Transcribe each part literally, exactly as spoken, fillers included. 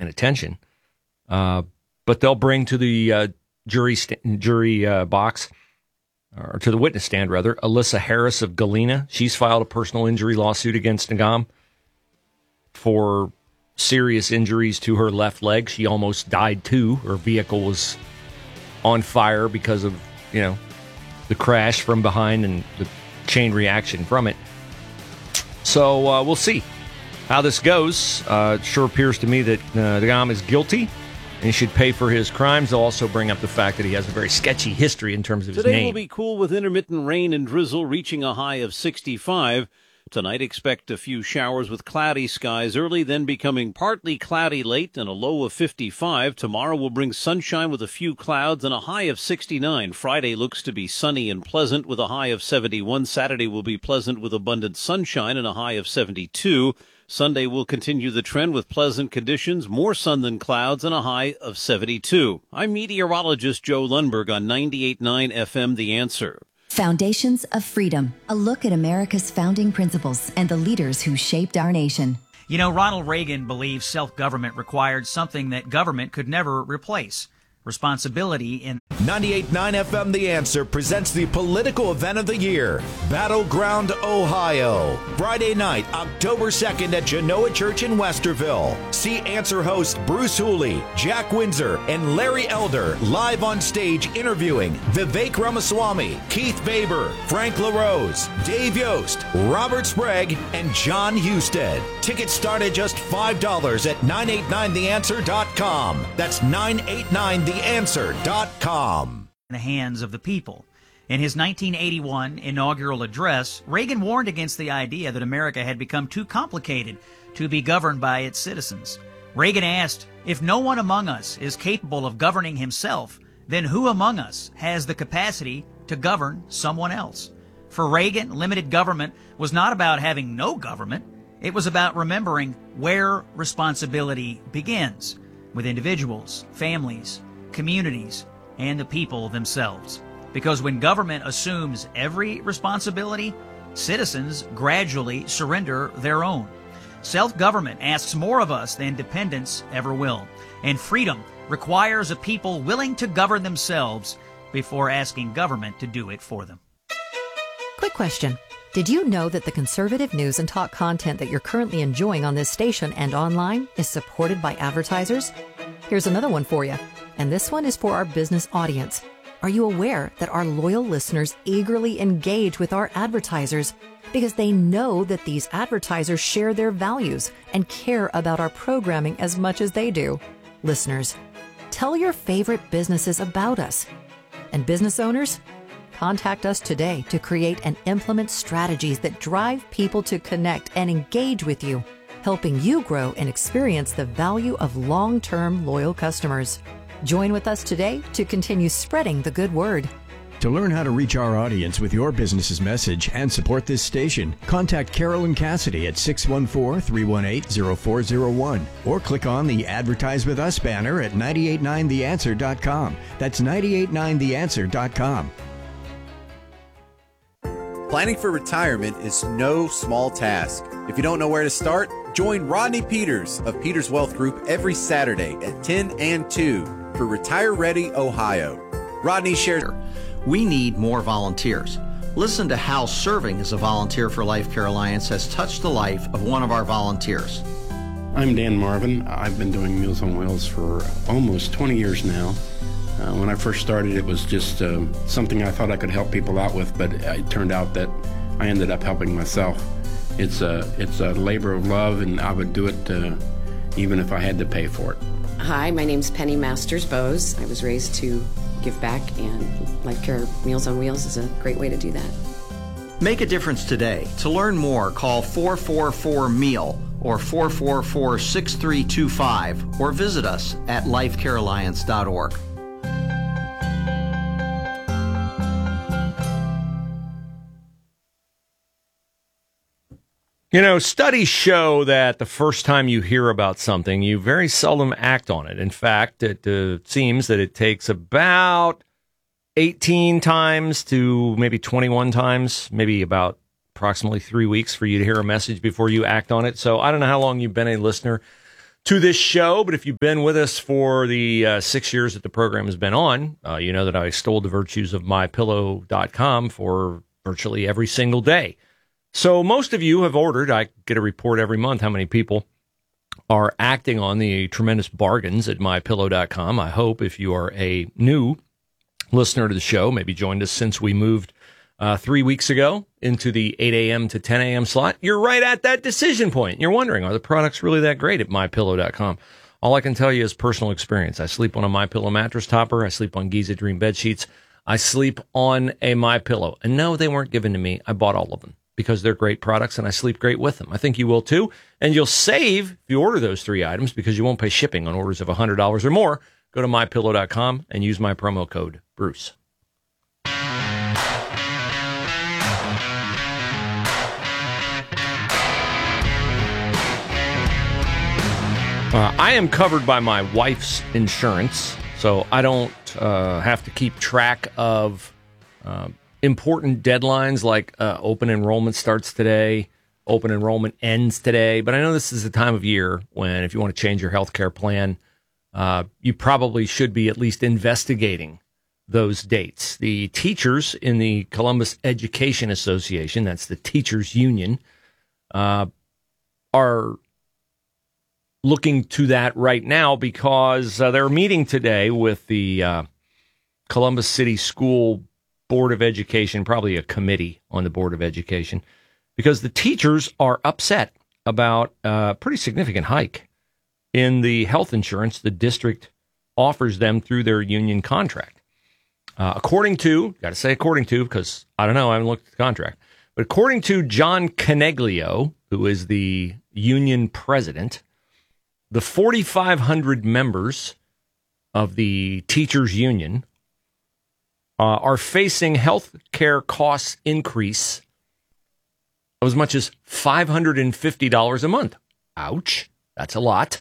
second attention. Uh, but they'll bring to the uh, jury st- jury uh, box, or to the witness stand, rather, Alyssa Harris of Galena. She's filed a personal injury lawsuit against Nagam for serious injuries to her left leg. She almost died, too. Her vehicle was on fire because of, you know, the crash from behind and the chain reaction from it. So uh, we'll see how this goes. Uh, it sure appears to me that uh, Nagam is guilty and he should pay for his crimes. They'll also bring up the fact that he has a very sketchy history in terms of his Today name. Will be cool with intermittent rain and drizzle reaching a high of sixty-five. Tonight, expect a few showers with cloudy skies early, then becoming partly cloudy late and a low of fifty-five. Tomorrow will bring sunshine with a few clouds and a high of sixty-nine. Friday looks to be sunny and pleasant with a high of seventy-one. Saturday will be pleasant with abundant sunshine and a high of seventy-two. Sunday will continue the trend with pleasant conditions, more sun than clouds, and a high of seventy-two. I'm meteorologist Joe Lundberg on ninety-eight point nine F M The Answer. Foundations of Freedom, a look at America's founding principles and the leaders who shaped our nation. You know, Ronald Reagan believed self-government required something that government could never replace: responsibility in... ninety-eight point nine F M The Answer presents the political event of the year, Battleground, Ohio. Friday night, October second at Genoa Church in Westerville. See Answer host Bruce Hooley, Jack Windsor, and Larry Elder live on stage interviewing Vivek Ramaswamy, Keith Faber, Frank LaRose, Dave Yost, Robert Sprague, and John Husted. Tickets start at just five dollars at nine eight nine the answer dot com. That's nine eight nine the answer dot com. In the hands of the people. In his nineteen eighty-one inaugural address, Reagan warned against the idea that America had become too complicated to be governed by its citizens. Reagan asked, if no one among us is capable of governing himself, then who among us has the capacity to govern someone else? For Reagan, limited government was not about having no government. It was about remembering where responsibility begins, with individuals, families, communities, and the people themselves. Because when government assumes every responsibility, citizens gradually surrender their own. Self-government asks more of us than dependence ever will. And freedom requires a people willing to govern themselves before asking government to do it for them. Quick question. Did you know that the conservative news and talk content that you're currently enjoying on this station and online is supported by advertisers? Here's another one for you. And this one is for our business audience. Are you aware that our loyal listeners eagerly engage with our advertisers because they know that these advertisers share their values and care about our programming as much as they do? Listeners, tell your favorite businesses about us. And business owners, contact us today to create and implement strategies that drive people to connect and engage with you, helping you grow and experience the value of long-term loyal customers. Join with us today to continue spreading the good word. To learn how to reach our audience with your business's message and support this station, contact Carolyn Cassidy at six one four, three one eight, zero four zero one or click on the Advertise With Us banner at nine eight nine the answer dot com. That's nine eight nine the answer dot com. Planning for retirement is no small task. If you don't know where to start, join Rodney Peters of Peters Wealth Group every Saturday at ten and two for Retire Ready Ohio. Rodney shares... We need more volunteers. Listen to how serving as a volunteer for Life Care Alliance has touched the life of one of our volunteers. I'm Dan Marvin. I've been doing Meals on Wheels for almost twenty years now. Uh, when I first started, it was just uh, something I thought I could help people out with, but it turned out that I ended up helping myself. It's a, it's a labor of love, and I would do it uh, even if I had to pay for it. Hi, my name's Penny Masters Bose. I was raised to give back, and Life Care Meals on Wheels is a great way to do that. Make a difference today. To learn more, call four four four meal or four four four, six three two five or visit us at life care alliance dot org. You know, studies show that the first time you hear about something, you very seldom act on it. In fact, it uh, seems that it takes about eighteen times to maybe twenty-one times, maybe about approximately three weeks for you to hear a message before you act on it. So I don't know how long you've been a listener to this show, but if you've been with us for the uh, six years that the program has been on, uh, you know that I stole the virtues of my pillow dot com for virtually every single day. So most of you have ordered. I get a report every month how many people are acting on the tremendous bargains at my pillow dot com. I hope if you are a new listener to the show, maybe joined us since we moved uh, three weeks ago into the eight a.m. to ten a.m. slot, you're right at that decision point. You're wondering, are the products really that great at my pillow dot com? All I can tell you is personal experience. I sleep on a MyPillow mattress topper. I sleep on Giza Dream bed sheets. I sleep on a MyPillow. And no, they weren't given to me. I bought all of them because they're great products and I sleep great with them. I think you will too. And you'll save if you order those three items because you won't pay shipping on orders of one hundred dollars or more. Go to my pillow dot com and use my promo code Bruce. Uh, I am covered by my wife's insurance, so I don't uh, have to keep track of uh, important deadlines like uh, open enrollment starts today, open enrollment ends today. But I know this is the time of year when if you want to change your health care plan, uh, you probably should be at least investigating those dates. The teachers in the Columbus Education Association, that's the teachers union, uh, are looking to that right now because uh, they're meeting today with the uh, Columbus City School Board of Education, probably a committee on the Board of Education, because the teachers are upset about a pretty significant hike in the health insurance the district offers them through their union contract. Uh, according to, got to say according to, because I don't know, I haven't looked at the contract, but according to John Coniglio, who is the union president, the forty-five hundred members of the teachers union uh, are facing health care costs increase of as much as five hundred fifty dollars a month. Ouch. That's a lot.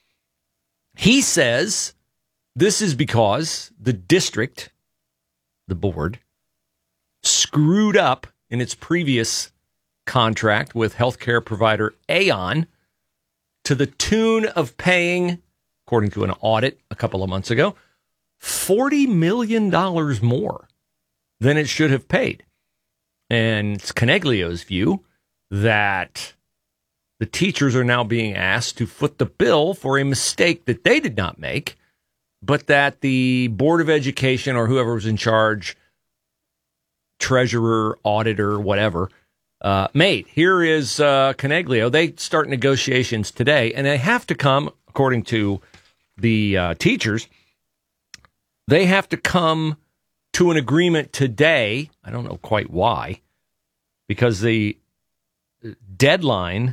He says this is because the district, the board, screwed up in its previous contract with healthcare provider Aon to the tune of paying, according to an audit a couple of months ago, forty million dollars more than it should have paid. And it's Coniglio's view that the teachers are now being asked to foot the bill for a mistake that they did not make, but that the Board of Education or whoever was in charge, treasurer, auditor, whatever, Uh, made. Here is uh, Coniglio. They start negotiations today, and they have to come, according to the uh, teachers, they have to come to an agreement today. I don't know quite why, because the deadline,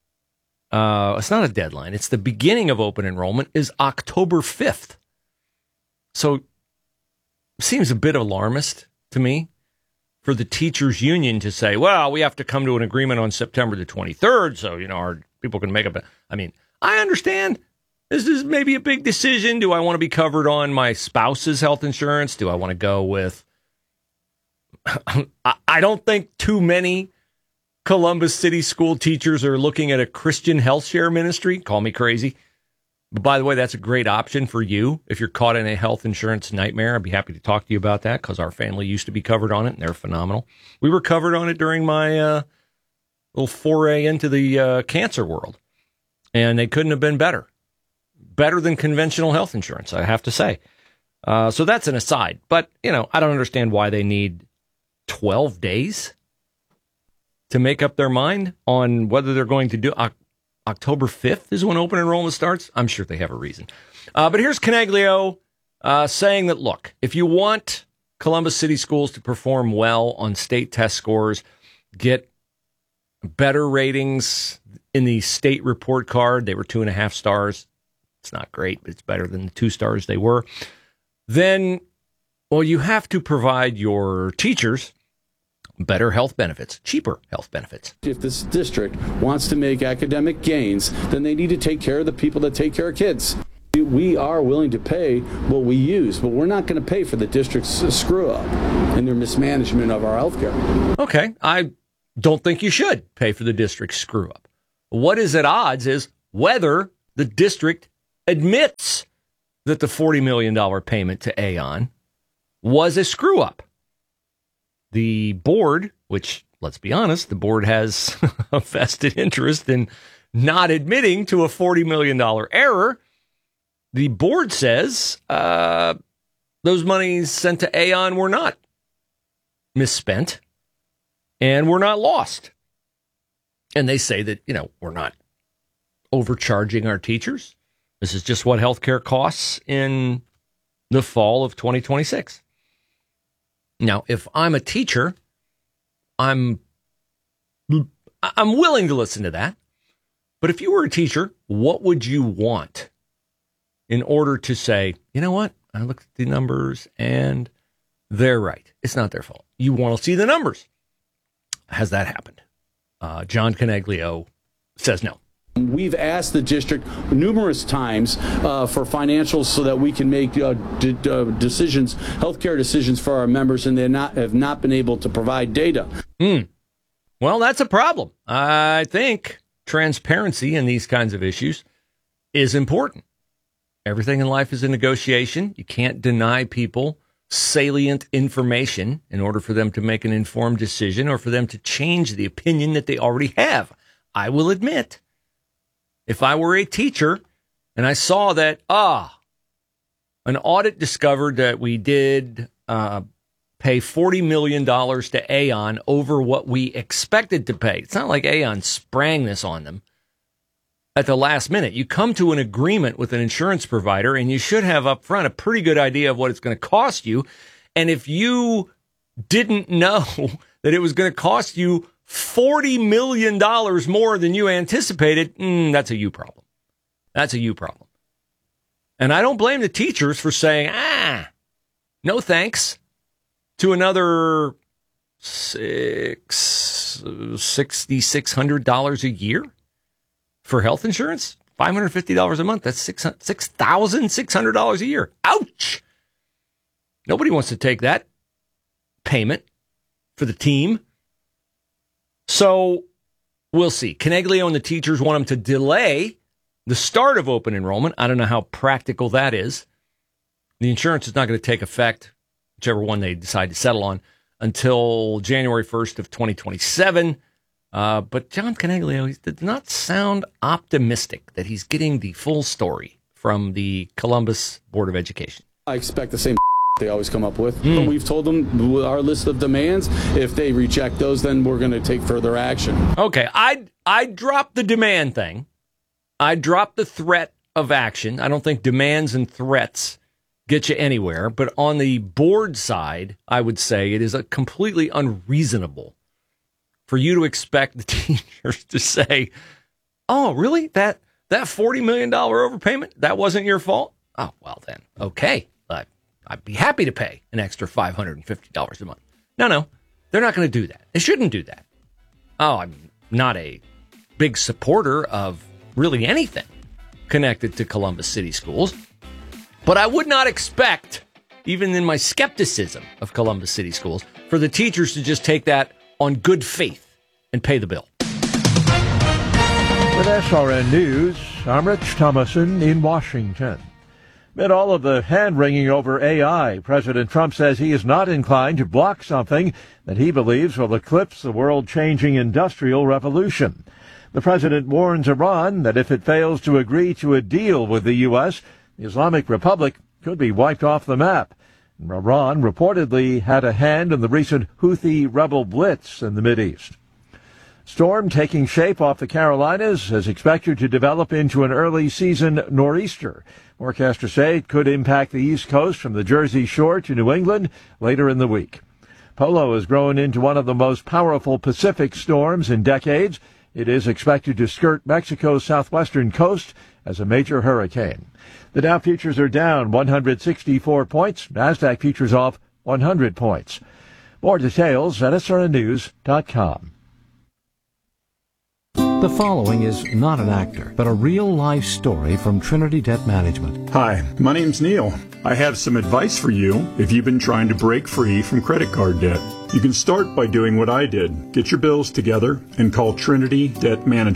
uh, it's not a deadline, it's the beginning of open enrollment, is October fifth. So it seems a bit alarmist to me for the teachers union to say, well, we have to come to an agreement on September the twenty-third, so, you know, our people can make up a, I mean, I understand this is maybe a big decision. Do I want to be covered on my spouse's health insurance? Do I want to go with, I don't think too many Columbus City school teachers are looking at a Christian health share ministry. Call me crazy. But by the way, that's a great option for you. If you're caught in a health insurance nightmare, I'd be happy to talk to you about that because our family used to be covered on it, and they're phenomenal. We were covered on it during my uh, little foray into the uh, cancer world, and they couldn't have been better. Better than conventional health insurance, I have to say. Uh, so that's an aside. But, you know, I don't understand why they need twelve days to make up their mind on whether they're going to do uh, October fifth is when open enrollment starts. I'm sure they have a reason. Uh, but here's Coniglio uh, saying that, look, if you want Columbus City schools to perform well on state test scores, get better ratings in the state report card. They were two and a half stars. It's not great, but it's better than the two stars they were. Then, well, you have to provide your teachers better health benefits, cheaper health benefits. If this district wants to make academic gains, then they need to take care of the people that take care of kids. We are willing to pay what we use, but we're not going to pay for the district's screw up and their mismanagement of our health care. Okay, I don't think you should pay for the district's screw up. What is at odds is whether the district admits that the forty million dollars payment to Aon was a screw-up. The board, which, let's be honest, the board has a vested interest in not admitting to a forty million dollars error. The board says uh, those monies sent to Aon were not misspent and were not lost. And they say that, you know, we're not overcharging our teachers. This is just what healthcare costs in the fall of twenty twenty-six. Now, if I'm a teacher, I'm I'm willing to listen to that. But if you were a teacher, what would you want in order to say, you know what? I looked at the numbers and they're right. It's not their fault. You want to see the numbers. Has that happened? Uh, John Coniglio says no. We've asked the district numerous times uh, for financials so that we can make uh, d- uh, decisions, healthcare decisions for our members, and they not have not been able to provide data. Mm. Well, that's a problem. I think transparency in these kinds of issues is important. Everything in life is a negotiation. You can't deny people salient information in order for them to make an informed decision or for them to change the opinion that they already have. I will admit, if I were a teacher and I saw that, ah, an audit discovered that we did uh, pay forty million dollars to Aon over what we expected to pay. It's not like Aon sprang this on them at the last minute. You come to an agreement with an insurance provider and you should have up front a pretty good idea of what it's going to cost you. And if you didn't know that it was going to cost you forty million dollars more than you anticipated, mm, that's a you problem. That's a you problem. And I don't blame the teachers for saying, ah, no thanks to another six, six thousand six hundred dollars a year for health insurance, five hundred fifty dollars a month. That's six thousand six hundred dollars a year. Ouch. Nobody wants to take that payment for the team. So we'll see. Coniglio and the teachers want them to delay the start of open enrollment. I don't know how practical that is. The insurance is not going to take effect, whichever one they decide to settle on, until January first of twenty twenty-seven. Uh, but John Coniglio, he did not sound optimistic that he's getting the full story from the Columbus Board of Education. I expect the same they always come up with. Mm. But we've told them our list of demands. If they reject those, then we're going to take further action. Okay, I'd, I'd drop the demand thing. I'd drop the threat of action. I don't think demands and threats get you anywhere. But on the board side, I would say it is a completely unreasonable for you to expect the teachers to say, oh, really? That that forty million dollars overpayment, that wasn't your fault? Oh, well then, okay. Uh, I'd be happy to pay an extra five hundred fifty dollars a month. No, no, they're not going to do that. They shouldn't do that. Oh, I'm not a big supporter of really anything connected to Columbus City Schools, but I would not expect, even in my skepticism of Columbus City Schools, for the teachers to just take that on good faith and pay the bill. With S R N News, I'm Rich Thomason in Washington. Amid all of the hand-wringing over A I, President Trump says he is not inclined to block something that he believes will eclipse the world-changing industrial revolution. The president warns Iran that if it fails to agree to a deal with the U S, the Islamic Republic could be wiped off the map. Iran reportedly had a hand in the recent Houthi rebel blitz in the Mideast. Storm taking shape off the Carolinas is expected to develop into an early season nor'easter. Forecasters say it could impact the East Coast from the Jersey Shore to New England later in the week. Polo has grown into one of the most powerful Pacific storms in decades. It is expected to skirt Mexico's southwestern coast as a major hurricane. The Dow futures are down one hundred sixty-four points. NASDAQ futures off one hundred points. More details at S R N news dot com. The following is not an actor, but a real-life story from Trinity Debt Management. Hi, my name's Neil. I have some advice for you if you've been trying to break free from credit card debt. You can start by doing what I did. Get your bills together and call Trinity Debt Management.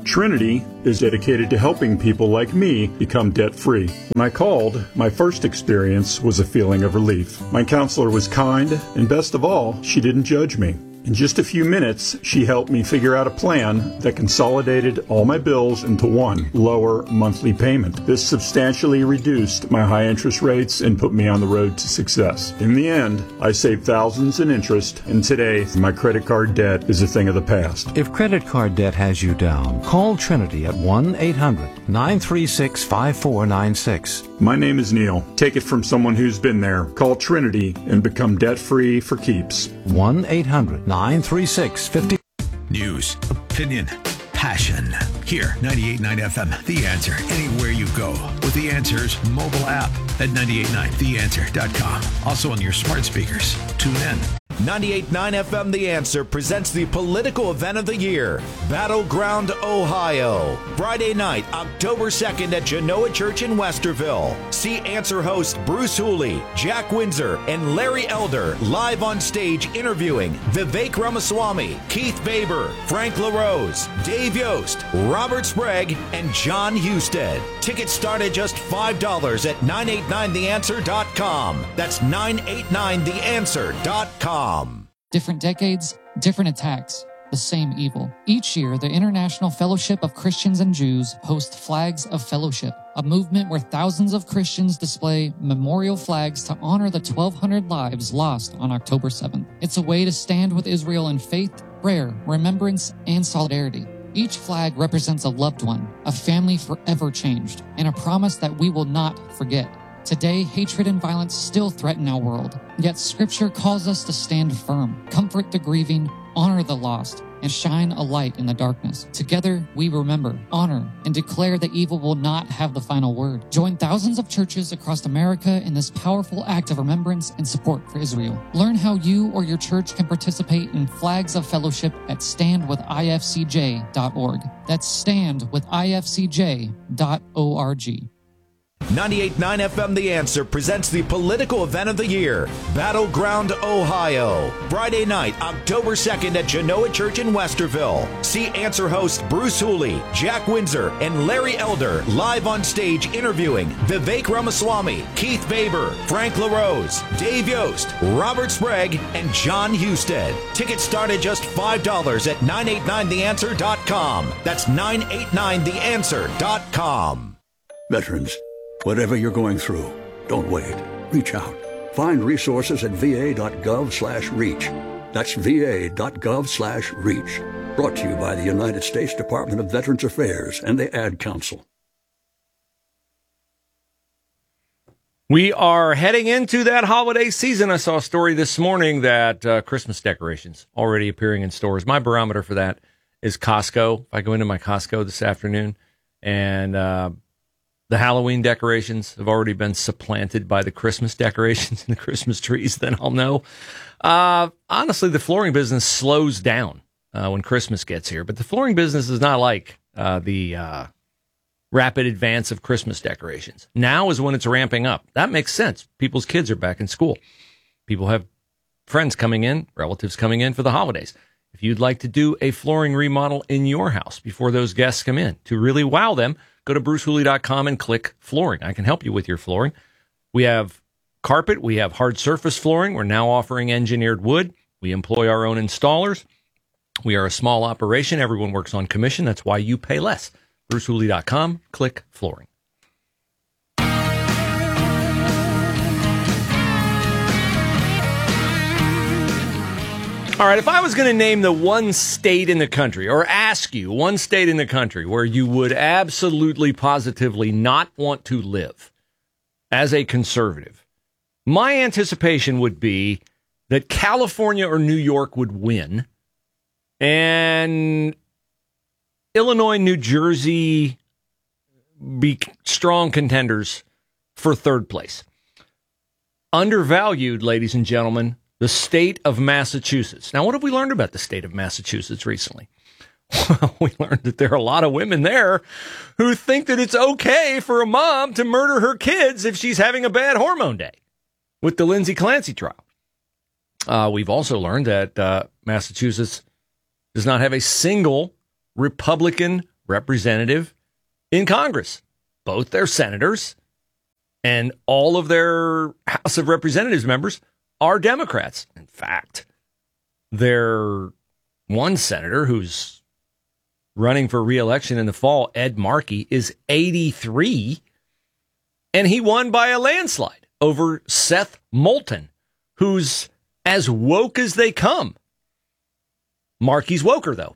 Trinity is dedicated to helping people like me become debt-free. When I called, my first experience was a feeling of relief. My counselor was kind, and best of all, she didn't judge me. In just a few minutes, she helped me figure out a plan that consolidated all my bills into one lower monthly payment. This substantially reduced my high interest rates and put me on the road to success. In the end, I saved thousands in interest, and today, my credit card debt is a thing of the past. If credit card debt has you down, call Trinity at one eight hundred nine three six five four nine six. My name is Neil. Take it from someone who's been there. Call Trinity and become debt-free for keeps. one eight hundred nine three six five zero. News, opinion, passion. Here, ninety-eight point nine F M, The Answer. Anywhere you go with The Answer's mobile app at ninety-eight point nine the answer dot com. Also on your smart speakers. Tune in. ninety-eight point nine F M The Answer presents the political event of the year, Battleground, Ohio. Friday night, October second at Genoa Church in Westerville. See Answer host Bruce Hooley, Jack Windsor, and Larry Elder live on stage interviewing Vivek Ramaswamy, Keith Baber, Frank LaRose, Dave Yost, Robert Sprague, and John Husted. Tickets start at just five dollars at nine eight nine the answer dot com. That's nine eight nine the answer dot com. Different decades, different attacks, the same evil. Each year, the International Fellowship of Christians and Jews hosts Flags of Fellowship, a movement where thousands of Christians display memorial flags to honor the twelve hundred lives lost on October seventh. It's a way to stand with Israel in faith, prayer, remembrance, and solidarity. Each flag represents a loved one, a family forever changed, and a promise that we will not forget. Today, hatred and violence still threaten our world, yet Scripture calls us to stand firm, comfort the grieving, honor the lost, and shine a light in the darkness. Together, we remember, honor, and declare that evil will not have the final word. Join thousands of churches across America in this powerful act of remembrance and support for Israel. Learn how you or your church can participate in Flags of Fellowship at stand with I F C J dot org. That's stand with I F C J dot org. ninety-eight point nine F M The Answer presents the political event of the year, Battleground, Ohio. Friday night, October second at Genoa Church in Westerville. See Answer host Bruce Hooley, Jack Windsor, and Larry Elder live on stage interviewing Vivek Ramaswamy, Keith Baber, Frank LaRose, Dave Yost, Robert Sprague, and John Husted. Tickets start at just five dollars at nine eight nine the answer dot com. That's nine eight nine the answer dot com. Veterans, whatever you're going through, don't wait. Reach out. Find resources at va.gov slash reach. That's va.gov slash reach. Brought to you by the United States Department of Veterans Affairs and the Ad Council. We are heading into that holiday season. I saw a story this morning that uh, Christmas decorations already appearing in stores. My barometer for that is Costco. If I go into my Costco this afternoon and uh, the Halloween decorations have already been supplanted by the Christmas decorations and the Christmas trees, then I'll know. Uh, honestly, the flooring business slows down uh, when Christmas gets here, but the flooring business is not like uh, the uh, rapid advance of Christmas decorations. Now is when it's ramping up. That makes sense. People's kids are back in school. People have friends coming in, relatives coming in for the holidays. If you'd like to do a flooring remodel in your house before those guests come in to really wow them, go to bruce hooley dot com and click flooring. I can help you with your flooring. We have carpet. We have hard surface flooring. We're now offering engineered wood. We employ our own installers. We are a small operation. Everyone works on commission. That's why you pay less. bruce hooley dot com, click flooring. All right, if I was going to name the one state in the country, or ask you one state in the country where you would absolutely, positively not want to live as a conservative, my anticipation would be that California or New York would win, and Illinois, New Jersey be strong contenders for third place. Undervalued, ladies and gentlemen, the state of Massachusetts. Now, what have we learned about the state of Massachusetts recently? Well, we learned that there are a lot of women there who think that it's okay for a mom to murder her kids if she's having a bad hormone day with the Lindsay Clancy trial. Uh, we've also learned that uh, Massachusetts does not have a single Republican representative in Congress. Both their senators and all of their House of Representatives members are Democrats. In fact, their one senator who's running for re-election in the fall, Ed Markey, is eighty-three, and he won by a landslide over Seth Moulton, who's as woke as they come. Markey's woker, though.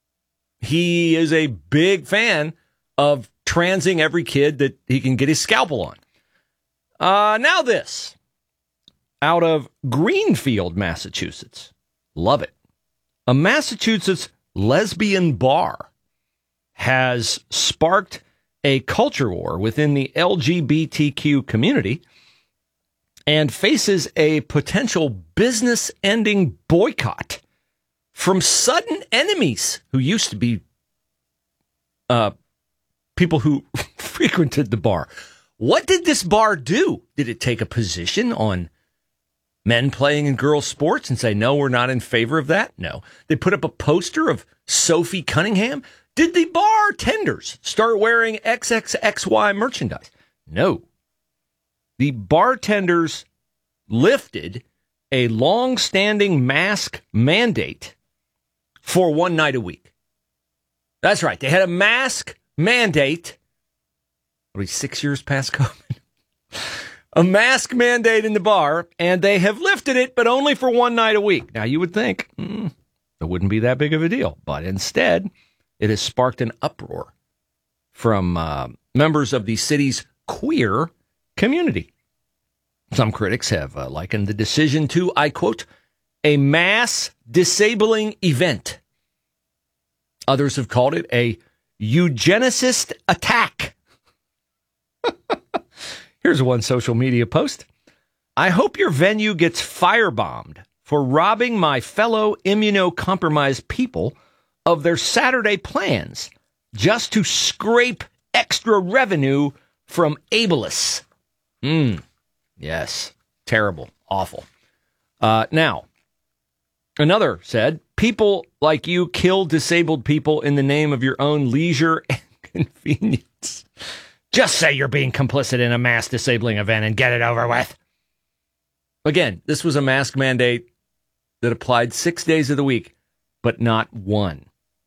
He is a big fan of transing every kid that he can get his scalpel on. Uh, now this, out of Greenfield, Massachusetts. Love it. A Massachusetts lesbian bar has sparked a culture war within the L G B T Q community and faces a potential business-ending boycott from sudden enemies who used to be uh, people who frequented the bar. What did this bar do? Did it take a position on men playing in girls' sports and say, no, we're not in favor of that? No. They put up a poster of Sophie Cunningham. Did the bartenders start wearing triple X Y merchandise? No. The bartenders lifted a long-standing mask mandate for one night a week. That's right. They had a mask mandate. What are we, six years past COVID? A mask mandate in the bar, and they have lifted it, but only for one night a week. Now, you would think mm, it wouldn't be that big of a deal, but instead, it has sparked an uproar from uh, members of the city's queer community. Some critics have uh, likened the decision to, I quote, a mass disabling event. Others have called it a eugenicist attack. Here's one social media post. I hope your venue gets firebombed for robbing my fellow immunocompromised people of their Saturday plans just to scrape extra revenue from ableists. Hmm. Yes. Terrible. Awful. Uh, now, another said, people like you kill disabled people in the name of your own leisure and convenience. Just say you're being complicit in a mass disabling event and get it over with. Again, this was a mask mandate that applied six days of the week, but not one.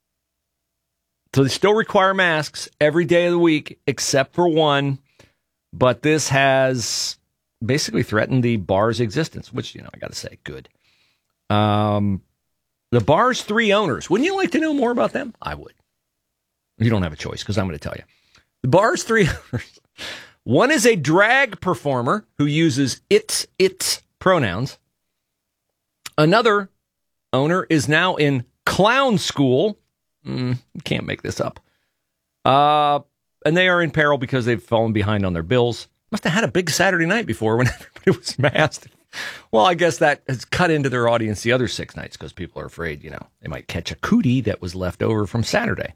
So they still require masks every day of the week, except for one. But this has basically threatened the bar's existence, which, you know, I got to say, good. Um, the bar's three owners. Wouldn't you like to know more about them? I would. You don't have a choice, because I'm going to tell you. The bar's three owners. One is a drag performer who uses its, its pronouns. Another owner is now in clown school. Mm, you can't make this up. Uh, and they are in peril because they've fallen behind on their bills. Must have had a big Saturday night before when everybody was masked. Well, I guess that has cut into their audience the other six nights because people are afraid, you know, they might catch a cootie that was left over from Saturday.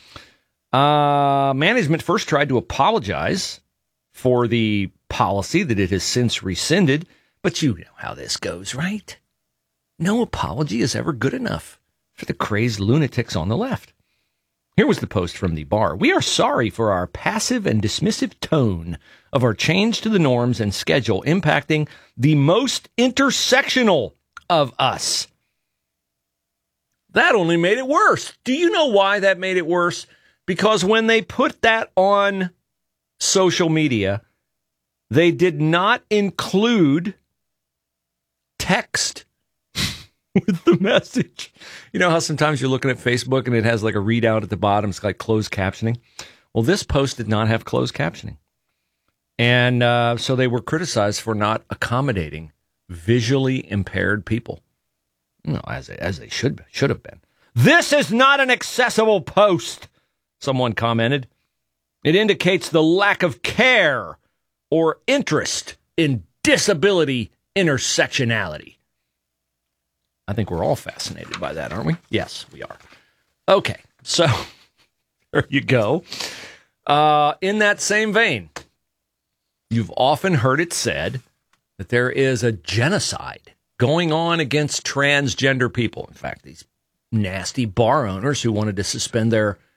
Uh, management first tried to apologize for the policy that it has since rescinded, but you know how this goes, right? No apology is ever good enough for the crazed lunatics on the left. Here was the post from the bar. We are sorry for our passive and dismissive tone of our change to the norms and schedule impacting the most intersectional of us. That only made it worse. Do you know why that made it worse? Because when they put that on social media, they did not include text with the message. You know how sometimes you're looking at Facebook and it has like a readout at the bottom. It's like closed captioning. Well, this post did not have closed captioning. And uh, so they were criticized for not accommodating visually impaired people. You know, as, as they should, should have been. This is not an accessible post, someone commented. It indicates the lack of care or interest in disability intersectionality. I think we're all fascinated by that, aren't we? Yes, we are. Okay, so there you go. Uh, in that same vein, you've often heard it said that there is a genocide going on against transgender people. In fact, these nasty bar owners who wanted to suspend their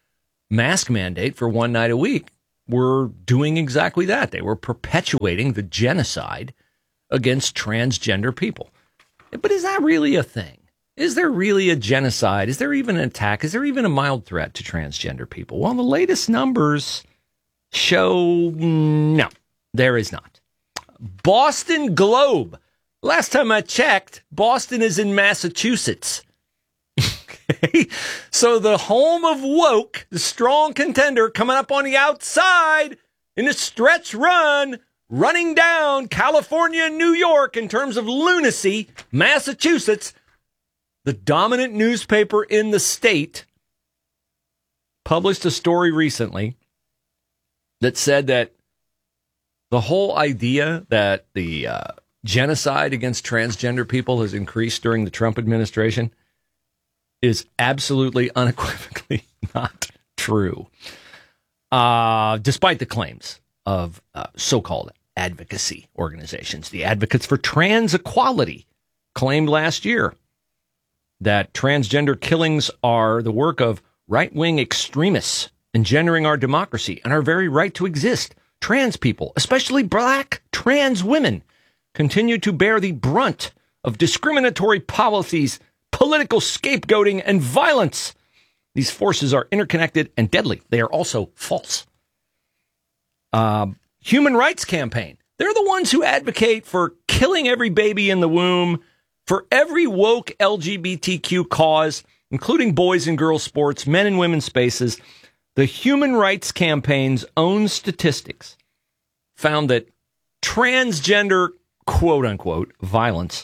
mask mandate for one night a week were doing exactly that. They were perpetuating the genocide against transgender people. But is that really a thing? Is there really a genocide? Is there even an attack? Is there even a mild threat to transgender people? Well, the latest numbers show no, there is not. Boston Globe. Last time I checked, Boston is in Massachusetts. Okay. So the home of woke, the strong contender coming up on the outside in a stretch run, running down California and New York in terms of lunacy, Massachusetts, the dominant newspaper in the state, published a story recently that said that the whole idea that the uh, genocide against transgender people has increased during the Trump administration is absolutely unequivocally not true, uh, despite the claims of uh, so-called advocacy organizations. The Advocates for Trans Equality claimed last year that transgender killings are the work of right-wing extremists engendering our democracy and our very right to exist. Trans people, especially black trans women, continue to bear the brunt of discriminatory policies, political scapegoating, and violence. These forces are interconnected and deadly. They are also false. Uh, Human Rights Campaign. They're the ones who advocate for killing every baby in the womb, for every woke L G B T Q cause, including boys and girls sports, men and women's spaces. The Human Rights Campaign's own statistics found that transgender, quote-unquote, violence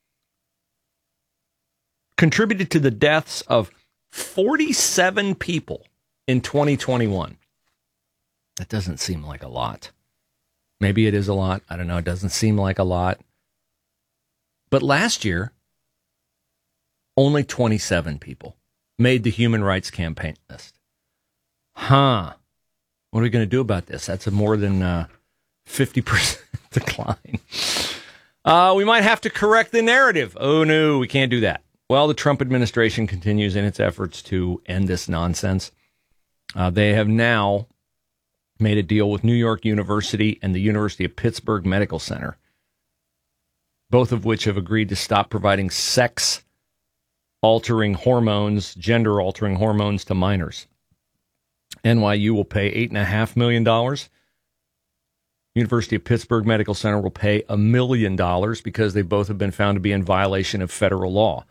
contributed to the deaths of forty-seven people in twenty twenty-one. That doesn't seem like a lot. Maybe it is a lot. I don't know. It doesn't seem like a lot. But last year, only twenty-seven people made the Human Rights Campaign list. Huh. What are we going to do about this? That's a more than uh, fifty percent decline. Uh, we might have to correct the narrative. Oh, no, we can't do that. Well, the Trump administration continues in its efforts to end this nonsense. Uh, they have now made a deal with New York University and the University of Pittsburgh Medical Center, both of which have agreed to stop providing sex-altering hormones, gender-altering hormones to minors. N Y U will pay eight point five million dollars. University of Pittsburgh Medical Center will pay a million dollars because they both have been found to be in violation of federal law.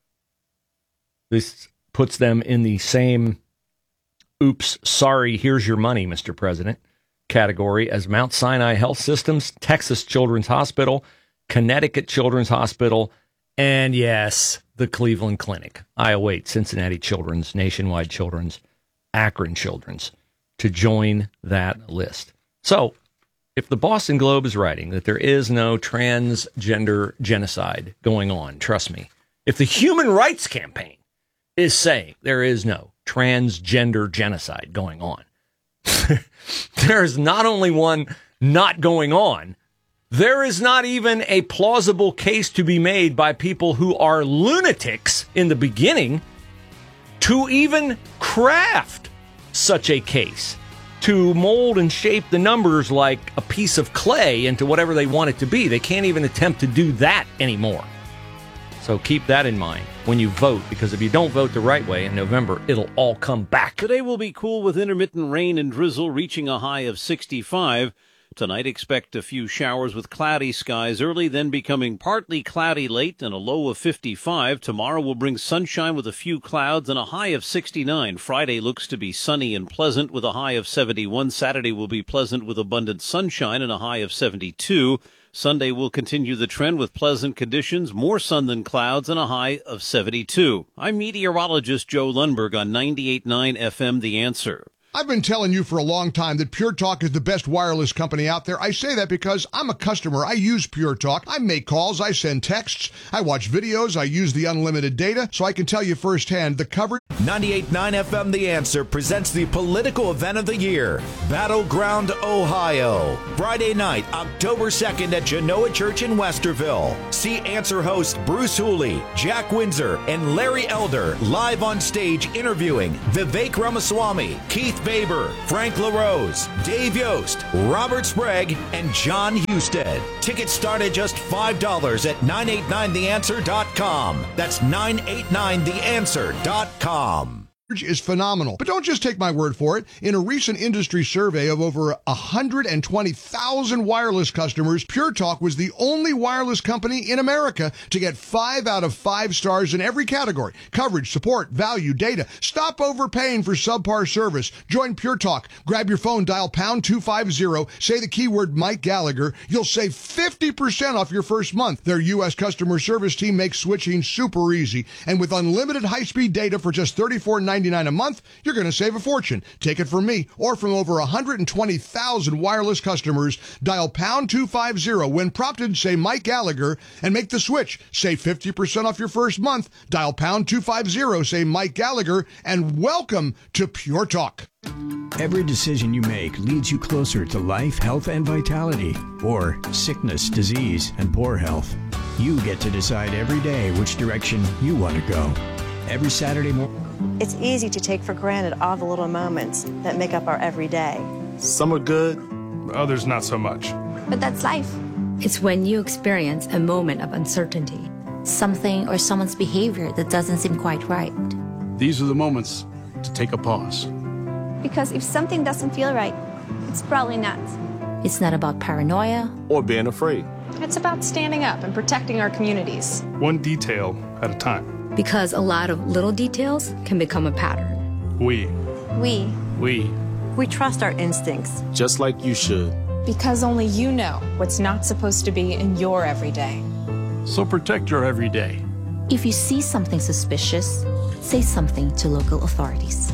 This puts them in the same, oops, sorry, here's your money, Mister President, category as Mount Sinai Health Systems, Texas Children's Hospital, Connecticut Children's Hospital, and yes, the Cleveland Clinic. I await Cincinnati Children's, Nationwide Children's, Akron Children's to join that list. So, if the Boston Globe is writing that there is no transgender genocide going on, trust me. If the Human Rights Campaign is saying there is no transgender genocide going on, there is not only one not going on, there is not even a plausible case to be made by people who are lunatics in the beginning to even craft such a case, to mold and shape the numbers like a piece of clay into whatever they want it to be. They can't even attempt to do that anymore. So keep that in mind when you vote, because if you don't vote the right way in November, it'll all come back. Today will be cool with intermittent rain and drizzle reaching a high of sixty-five. Tonight, expect a few showers with cloudy skies early, then becoming partly cloudy late and a low of fifty-five. Tomorrow will bring sunshine with a few clouds and a high of sixty-nine. Friday looks to be sunny and pleasant with a high of seventy-one. Saturday will be pleasant with abundant sunshine and a high of seventy-two. Sunday will continue the trend with pleasant conditions, more sun than clouds, and a high of seventy-two. I'm meteorologist Joe Lundberg on ninety-eight point nine F M The Answer. I've been telling you for a long time that Pure Talk is the best wireless company out there. I say that because I'm a customer. I use Pure Talk. I make calls. I send texts. I watch videos. I use the unlimited data, so I can tell you firsthand the coverage. ninety-eight point nine F M The Answer presents the political event of the year, Battleground, Ohio. Friday night, October second at Genoa Church in Westerville. See Answer host Bruce Hooley, Jack Windsor, and Larry Elder live on stage interviewing Vivek Ramaswamy, Keith Baber, Frank LaRose, Dave Yost, Robert Sprague, and John Husted. Tickets start at just five dollars at nine eight nine the answer dot com. That's nine eight nine the answer dot com. Is phenomenal. But don't just take my word for it. In a recent industry survey of over one hundred twenty thousand wireless customers, Pure Talk was the only wireless company in America to get five out of five stars in every category. Coverage, support, value, data. Stop overpaying for subpar service. Join Pure Talk. Grab your phone, dial pound two fifty, say the keyword Mike Gallagher. You'll save fifty percent off your first month. Their U S customer service team makes switching super easy. And with unlimited high-speed data for just thirty-four ninety-nine a month, you're going to save a fortune. Take it from me or from over one hundred twenty thousand wireless customers. Dial pound two fifty. When prompted, say Mike Gallagher and make the switch. Save fifty percent off your first month. Dial pound two fifty, say Mike Gallagher, and welcome to Pure Talk. Every decision you make leads you closer to life, health, and vitality, or sickness, disease, and poor health. You get to decide every day which direction you want to go. Every Saturday morning. It's easy to take for granted all the little moments that make up our everyday. Some are good, others not so much. But that's life. It's when you experience a moment of uncertainty, something or someone's behavior that doesn't seem quite right. These are the moments to take a pause. Because if something doesn't feel right, it's probably not. It's not about paranoia or being afraid. It's about standing up and protecting our communities. One detail at a time. Because a lot of little details can become a pattern. We. We. We. We trust our instincts. Just like you should. Because only you know what's not supposed to be in your everyday. So protect your everyday. If you see something suspicious, say something to local authorities.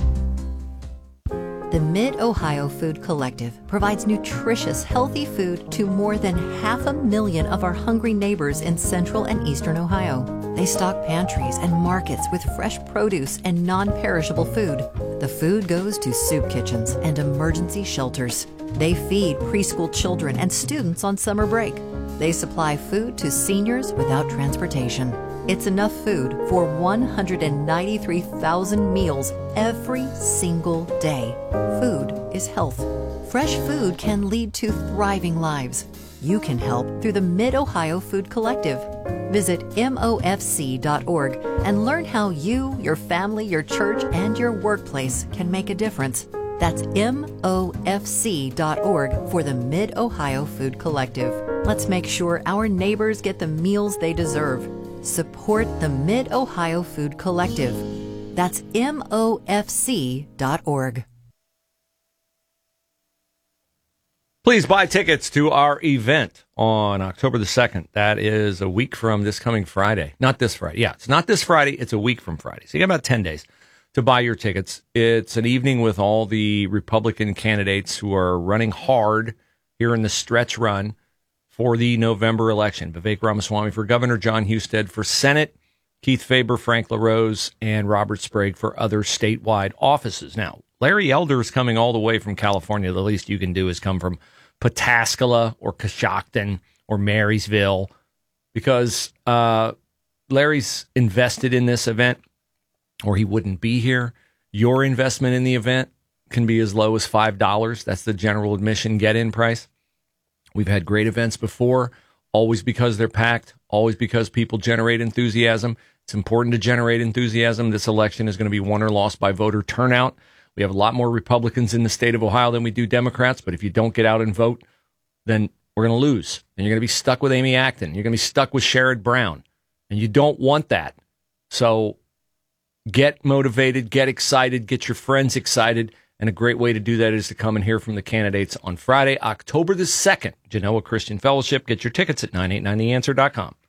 The Mid-Ohio Food Collective provides nutritious, healthy food to more than half a million of our hungry neighbors in central and eastern Ohio. They stock pantries and markets with fresh produce and non-perishable food. The food goes to soup kitchens and emergency shelters. They feed preschool children and students on summer break. They supply food to seniors without transportation. It's enough food for one hundred ninety-three thousand meals every single day. Food is health. Fresh food can lead to thriving lives. You can help through the Mid-Ohio Food Collective. Visit M O F C dot org and learn how you, your family, your church, and your workplace can make a difference. That's M O F C dot org for the Mid-Ohio Food Collective. Let's make sure our neighbors get the meals they deserve. Support the Mid-Ohio Food Collective. That's M O F C dot org. Please buy tickets to our event on October the second. That is a week from this coming Friday. Not this Friday. Yeah, it's not this Friday. It's a week from Friday. So you got about ten days to buy your tickets. It's an evening with all the Republican candidates who are running hard here in the stretch run for the November election. Vivek Ramaswamy for governor, John Husted for Senate, Keith Faber, Frank LaRose, and Robert Sprague for other statewide offices. Now, Larry Elder is coming all the way from California. The least you can do is come from Pataskala or Coshocton or Marysville because uh, Larry's invested in this event or he wouldn't be here. Your investment in the event can be as low as five dollars. That's the general admission get-in price. We've had great events before, always because they're packed, always because people generate enthusiasm. It's important to generate enthusiasm. This election is going to be won or lost by voter turnout. We have a lot more Republicans in the state of Ohio than we do Democrats, but if you don't get out and vote, then we're going to lose. And you're going to be stuck with Amy Acton. You're going to be stuck with Sherrod Brown. And you don't want that. So get motivated, get excited, get your friends excited. And a great way to do that is to come and hear from the candidates on Friday, October the second, Genoa Christian Fellowship. Get your tickets at nine eight nine the answer dot com.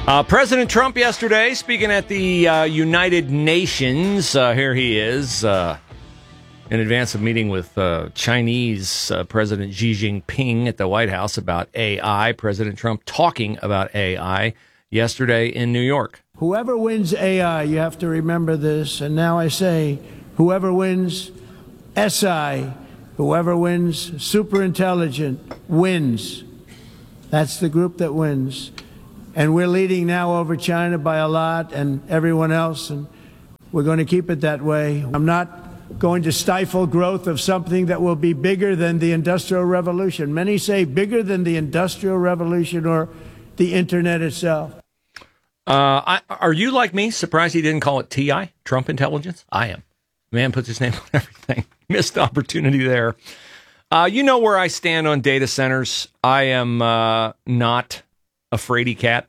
Uh, President Trump yesterday speaking at the uh, United Nations. Uh, here he is uh, in advance of meeting with uh, Chinese uh, President Xi Jinping at the White House about A I. President Trump talking about A I yesterday in New York. Whoever wins A I, you have to remember this. And now I say, whoever wins S I, whoever wins superintelligent, wins. That's the group that wins. And we're leading now over China by a lot and everyone else, and we're going to keep it that way. I'm not going to stifle growth of something that will be bigger than the Industrial Revolution. Many say bigger than the Industrial Revolution or the Internet itself. Uh, I, are you like me, surprised he didn't call it T I, Trump Intelligence? I am. Man puts his name on everything. Missed opportunity there. Uh, you know where I stand on data centers. I am uh, not a fraidy cat.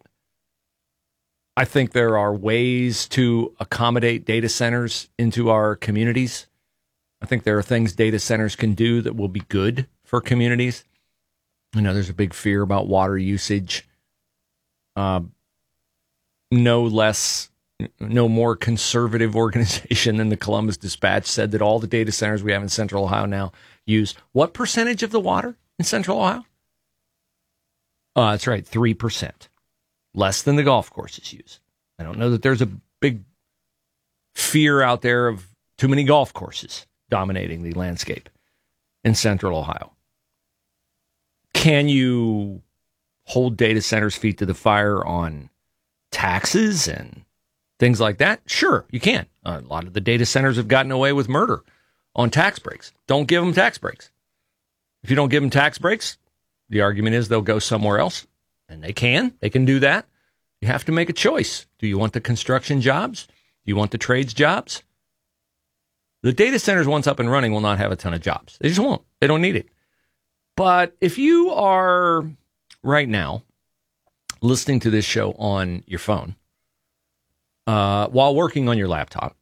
I think there are ways to accommodate data centers into our communities. I think there are things data centers can do that will be good for communities. You know, there's a big fear about water usage. Uh, no less, no more conservative organization than the Columbus Dispatch said that all the data centers we have in Central Ohio now use what percentage of the water in Central Ohio? Uh, that's right, three percent. Less than the golf courses use. I don't know that there's a big fear out there of too many golf courses dominating the landscape in Central Ohio. Can you hold data centers' feet to the fire on taxes and things like that? Sure, you can. A lot of the data centers have gotten away with murder on tax breaks. Don't give them tax breaks. If you don't give them tax breaks, the argument is they'll go somewhere else, and they can. They can do that. You have to make a choice. Do you want the construction jobs? Do you want the trades jobs? The data centers, once up and running, will not have a ton of jobs. They just won't. They don't need it. But if you are right now listening to this show on your phone uh, while working on your laptop,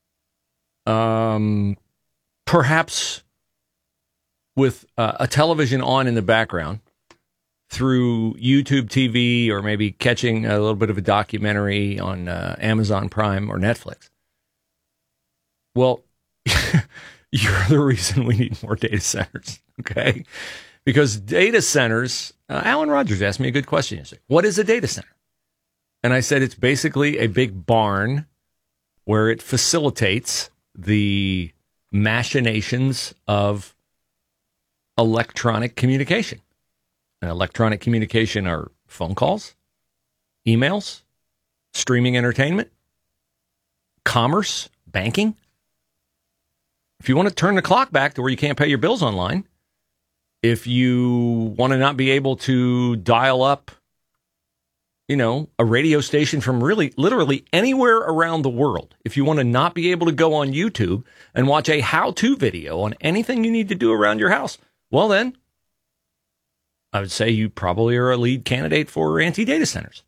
um, perhaps with uh, a television on in the background through YouTube T V, or maybe catching a little bit of a documentary on uh, Amazon Prime or Netflix. Well, you're the reason we need more data centers, okay? Because data centers, uh, Alan Rogers asked me a good question yesterday. What is a data center? And I said it's basically a big barn where it facilitates the machinations of electronic communication. And electronic communication are phone calls, emails, streaming entertainment, commerce, banking. If you want to turn the clock back to where you can't pay your bills online, if you want to not be able to dial up, you know, a radio station from really literally anywhere around the world, if you want to not be able to go on YouTube and watch a how-to video on anything you need to do around your house, well then, I would say you probably are a lead candidate for anti-data centers.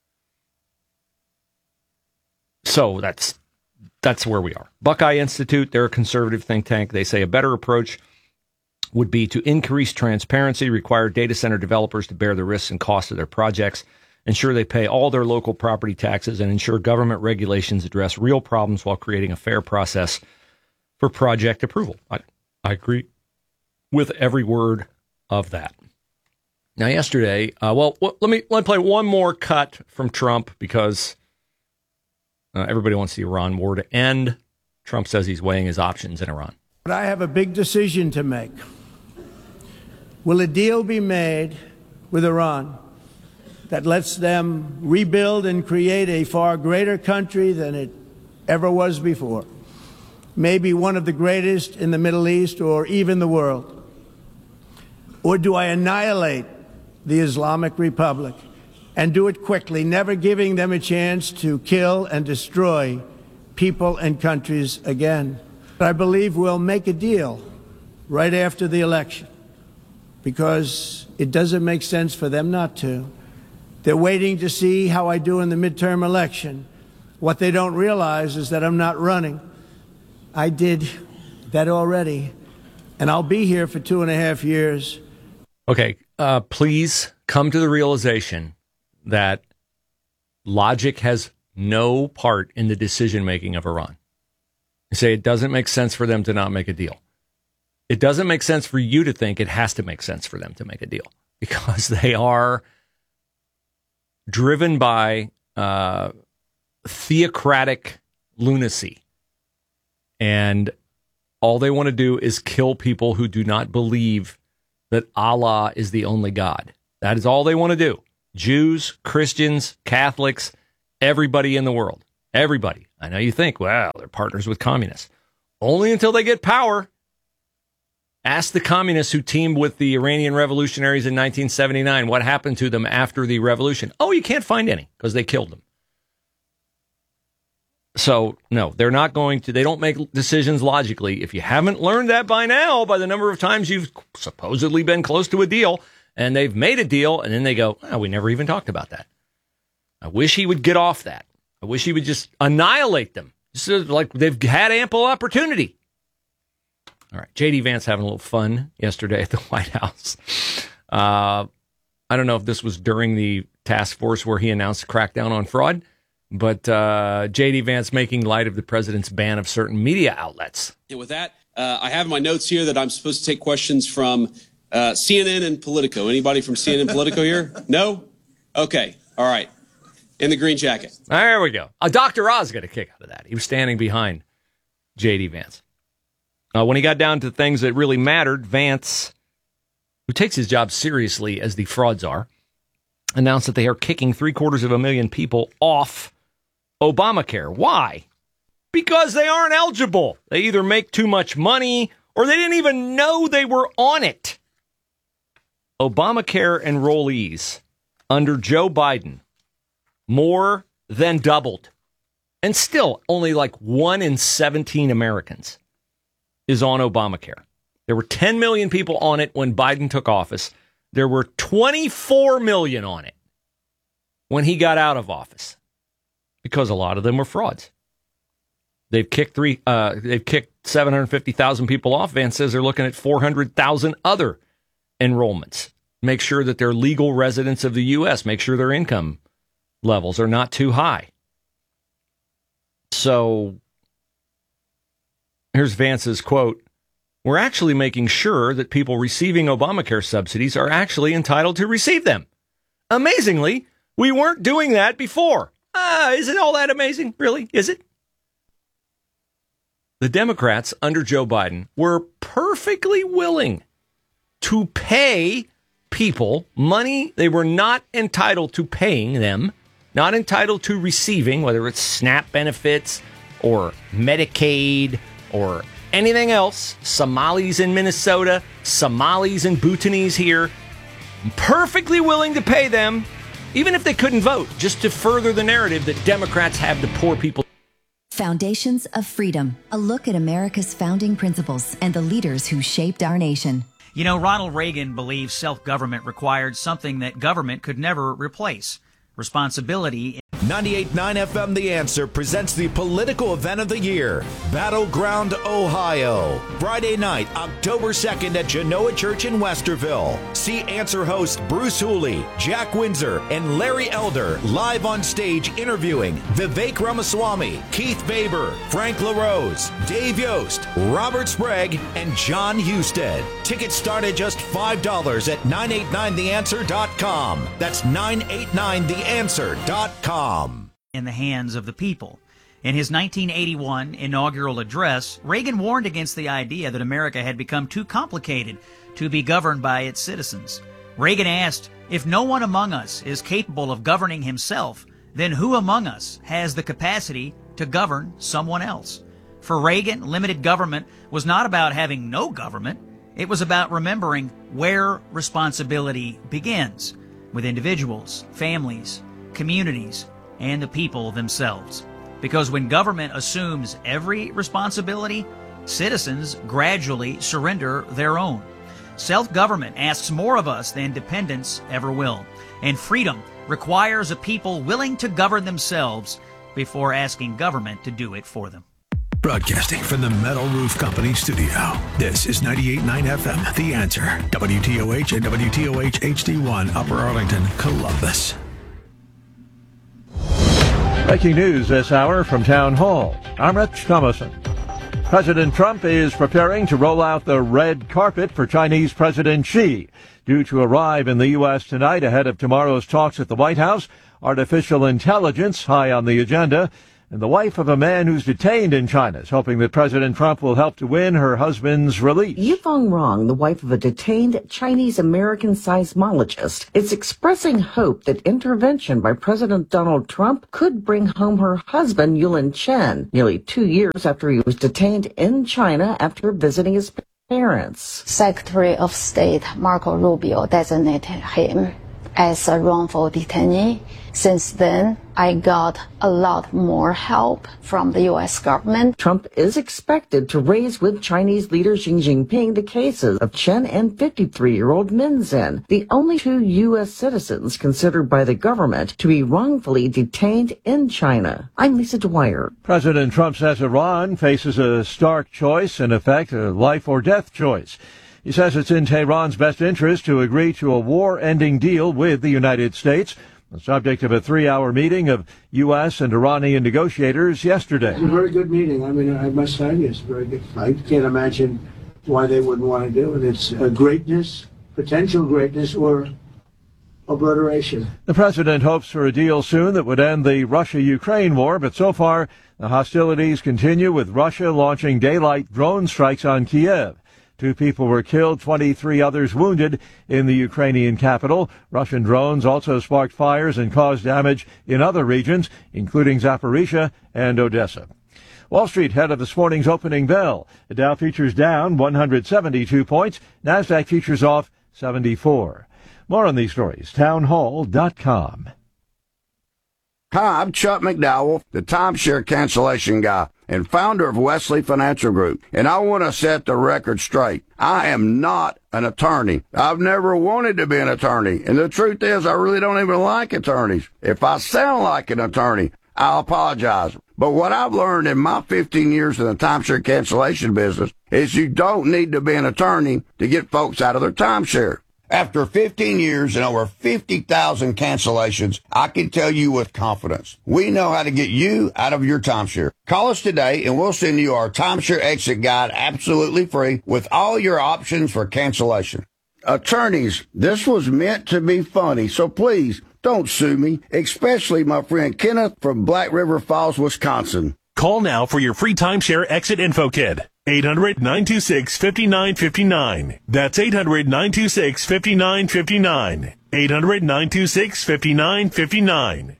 So that's that's where we are. Buckeye Institute, they're a conservative think tank. They say a better approach would be to increase transparency, require data center developers to bear the risks and costs of their projects, ensure they pay all their local property taxes, and ensure government regulations address real problems while creating a fair process for project approval. I, I agree with every word of that. Now, yesterday, uh, well, well, let me let me play one more cut from Trump because uh, everybody wants the Iran war to end. Trump says he's weighing his options in Iran. But I have a big decision to make. Will a deal be made with Iran that lets them rebuild and create a far greater country than it ever was before? Maybe one of the greatest in the Middle East or even the world. Or do I annihilate the Islamic Republic and do it quickly, never giving them a chance to kill and destroy people and countries again? I believe we'll make a deal right after the election because it doesn't make sense for them not to. They're waiting to see how I do in the midterm election. What they don't realize is that I'm not running. I did that already, and I'll be here for two and a half years. Okay, uh, please come to the realization that logic has no part in the decision-making of Iran. You say it doesn't make sense for them to not make a deal. It doesn't make sense for you to think it has to make sense for them to make a deal, because they are driven by uh, theocratic lunacy. And all they want to do is kill people who do not believe that Allah is the only God. That is all they want to do. Jews, Christians, Catholics, everybody in the world. Everybody. I know you think, well, they're partners with communists. Only until they get power. Ask the communists who teamed with the Iranian revolutionaries in nineteen seventy-nine what happened to them after the revolution. Oh, you can't find any because they killed them. So, no, they're not going to, they don't make decisions logically. If you haven't learned that by now, by the number of times you've supposedly been close to a deal, and they've made a deal, and then they go, oh, we never even talked about that. I wish he would get off that. I wish he would just annihilate them. Just like they've had ample opportunity. All right, J D Vance having a little fun yesterday at the White House. Uh, I don't know if this was during the task force where he announced a crackdown on fraud, but uh, J D Vance making light of the president's ban of certain media outlets. And with that, uh, I have in my notes here that I'm supposed to take questions from uh, C N N and Politico. Anybody from C N N and Politico here? No? Okay, all right. In the green jacket. There we go. Uh, Doctor Oz got a kick out of that. He was standing behind J D Vance. Uh, when he got down to things that really mattered, Vance, who takes his job seriously as the fraud czar, announced that they are kicking three quarters of a million people off Obamacare. Why? Because they aren't eligible. They either make too much money or they didn't even know they were on it. Obamacare enrollees under Joe Biden more than doubled. And still, only like one in seventeen Americans is on Obamacare. There were ten million people on it when Biden took office. There were twenty-four million on it when he got out of office, because a lot of them were frauds. They've kicked three. Uh, they've kicked seven hundred fifty thousand people off. Vance says they're looking at four hundred thousand other enrollments. Make sure that they're legal residents of the U S. Make sure their income levels are not too high. So here's Vance's quote. We're actually making sure that people receiving Obamacare subsidies are actually entitled to receive them. Amazingly, we weren't doing that before. Ah, is it all that amazing? Really? Is it? The Democrats under Joe Biden were perfectly willing to pay people money they were not entitled to paying them, not entitled to receiving, whether it's SNAP benefits or Medicaid or anything else. Somalis in Minnesota, Somalis and Bhutanese here, perfectly willing to pay them, even if they couldn't vote, just to further the narrative that Democrats have the poor people. Foundations of Freedom, a look at America's founding principles and the leaders who shaped our nation. You know, Ronald Reagan believed self-government required something that government could never replace: responsibility. ninety-eight point nine F M The Answer presents the political event of the year, Battleground, Ohio. Friday night, October second at Genoa Church in Westerville. See Answer host Bruce Hooley, Jack Windsor, and Larry Elder live on stage interviewing Vivek Ramaswamy, Keith Baber, Frank LaRose, Dave Yost, Robert Sprague, and John Husted. Tickets start at just five dollars at nine eight nine the answer dot com. That's nine eight nine the answer dot com. In the hands of the people. In his nineteen eighty-one inaugural address, Reagan warned against the idea that America had become too complicated to be governed by its citizens. Reagan asked, if no one among us is capable of governing himself, then who among us has the capacity to govern someone else? For Reagan, limited government was not about having no government. It was about remembering where responsibility begins, with individuals, families, communities, and the people themselves. Because when government assumes every responsibility, citizens gradually surrender their own. Self-government asks more of us than dependence ever will. And freedom requires a people willing to govern themselves before asking government to do it for them. Broadcasting from the Metal Roof Company studio, this is ninety-eight point nine F M, The Answer, W T O H and W T O H H D one, Upper Arlington, Columbus. Breaking news this hour from Town Hall. I'm Rich Thomason. President Trump is preparing to roll out the red carpet for Chinese President Xi. Due to arrive in the U S tonight ahead of tomorrow's talks at the White House, artificial intelligence high on the agenda. And the wife of a man who's detained in China is hoping that President Trump will help to win her husband's release. Yifeng Rong, the wife of a detained Chinese-American seismologist, is expressing hope that intervention by President Donald Trump could bring home her husband, Yulin Chen, nearly two years after he was detained in China after visiting his parents. Secretary of State Marco Rubio designated him as a wrongful detainee. Since then, I got a lot more help from the U S government. Trump is expected to raise with Chinese leader Xi Jinping the cases of Chen and fifty-three-year-old Min Zhen, the only two U S citizens considered by the government to be wrongfully detained in China. I'm Lisa Dwyer. President Trump says Iran faces a stark choice, in effect, a life or death choice. He says it's in Tehran's best interest to agree to a war-ending deal with the United States, the subject of a three-hour meeting of U S and Iranian negotiators yesterday. It's a very good meeting. I mean, I must tell you, it's very good. I can't imagine why they wouldn't want to do it. It's uh, greatness, potential greatness, or obliteration. The president hopes for a deal soon that would end the Russia-Ukraine war, but so far the hostilities continue, with Russia launching daylight drone strikes on Kiev. Two people were killed, twenty-three others wounded in the Ukrainian capital. Russian drones also sparked fires and caused damage in other regions, including Zaporizhia and Odessa. Wall Street head of this morning's opening bell. The Dow futures down one hundred seventy-two points. NASDAQ futures off seventy-four. More on these stories, townhall dot com. Hi, I'm Chuck McDowell, the timeshare cancellation guy and founder of Wesley Financial Group, and I want to set the record straight. I am not an attorney. I've never wanted to be an attorney, and the truth is I really don't even like attorneys. If I sound like an attorney, I'll apologize. But what I've learned in my fifteen years in the timeshare cancellation business is you don't need to be an attorney to get folks out of their timeshare. After fifteen years and over fifty thousand cancellations, I can tell you with confidence, we know how to get you out of your timeshare. Call us today and we'll send you our timeshare exit guide absolutely free with all your options for cancellation. Attorneys, this was meant to be funny, so please don't sue me, especially my friend Kenneth from Black River Falls, Wisconsin. Call now for your free timeshare exit info kit. eight hundred, nine two six, five nine five nine. That's eight hundred, nine two six, five nine five nine. eight hundred, nine two six, five nine five nine.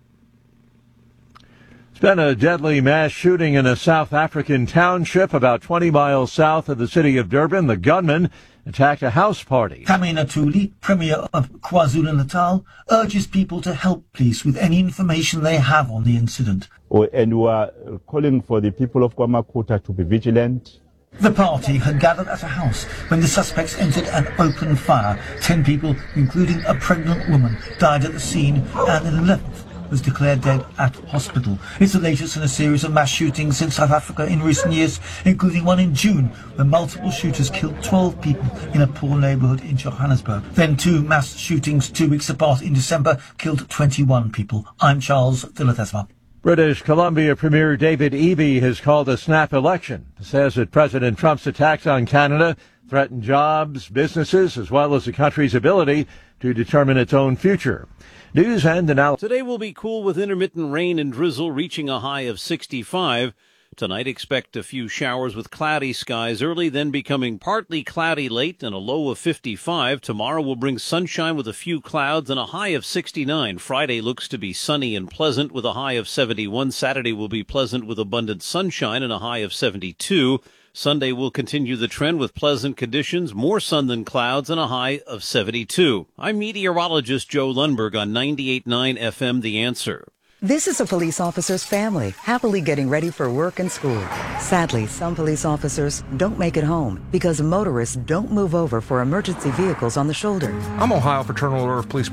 It's been a deadly mass shooting in a South African township about twenty miles south of the city of Durban. The gunman attacked a house party. Kamina Tuli, Premier of KwaZulu-Natal, urges people to help police with any information they have on the incident. And we are calling for the people of KwaMakuta to be vigilant. The party had gathered at a house when the suspects entered an open fire. Ten people, including a pregnant woman, died at the scene, and an eleventh was declared dead at hospital. It's the latest in a series of mass shootings in South Africa in recent years, including one in June, where multiple shooters killed twelve people in a poor neighbourhood in Johannesburg. Then two mass shootings two weeks apart in December killed twenty-one people. I'm Charles Philathesma. British Columbia Premier David Eby has called a snap election. He says that President Trump's attacks on Canada threaten jobs, businesses, as well as the country's ability to determine its own future. News and analysis. Today will be cool with intermittent rain and drizzle reaching a high of sixty-five. Tonight, expect a few showers with cloudy skies early, then becoming partly cloudy late and a low of fifty-five. Tomorrow will bring sunshine with a few clouds and a high of sixty-nine. Friday looks to be sunny and pleasant with a high of seventy-one. Saturday will be pleasant with abundant sunshine and a high of seventy-two. Sunday will continue the trend with pleasant conditions, more sun than clouds, and a high of seventy-two. I'm meteorologist Joe Lundberg on ninety-eight point nine F M The Answer. This is a police officer's family, happily getting ready for work and school. Sadly, some police officers don't make it home because motorists don't move over for emergency vehicles on the shoulder. I'm Ohio Fraternal Order of Police President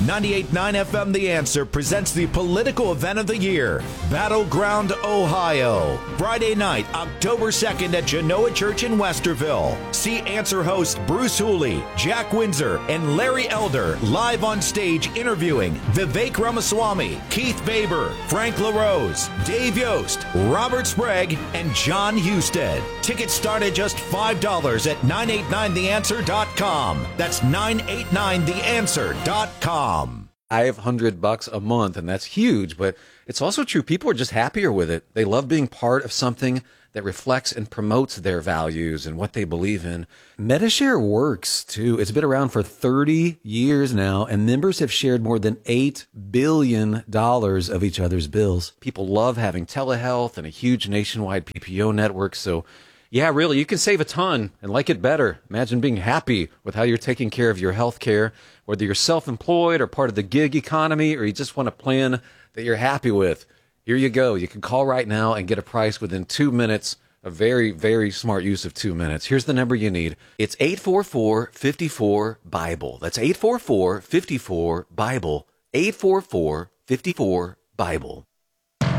ninety-eight point nine F M The Answer presents the political event of the year, Battleground, Ohio. Friday night, October second at Genoa Church in Westerville. See Answer host Bruce Hooley, Jack Windsor, and Larry Elder live on stage interviewing Vivek Ramaswamy, Keith Faber, Frank LaRose, Dave Yost, Robert Sprague, and John Husted. Tickets start at just five dollars at nine eight nine the answer dot com. That's nine eight nine the answer dot com. Five hundred bucks a month, and that's huge, but it's also true. People are just happier with it. They love being part of something that reflects and promotes their values and what they believe in. Metashare works too. It's been around for thirty years now, and members have shared more than eight billion dollars of each other's bills. People love having telehealth and a huge nationwide P P O network, so yeah, really, you can save a ton and like it better. Imagine being happy with how you're taking care of your health care, whether you're self-employed or part of the gig economy, or you just want a plan that you're happy with. Here you go. You can call right now and get a price within two minutes. A very, very smart use of two minutes. Here's the number you need. It's eight four four, five four, BIBLE. That's eight four four, five four, BIBLE. eight four four, five four, BIBLE.